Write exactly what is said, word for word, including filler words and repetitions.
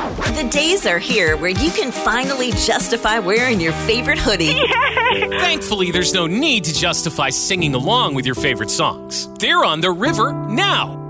The days are here where you can finally justify wearing your favorite hoodie. Thankfully, there's no need to justify singing along with your favorite songs. They're on the river now.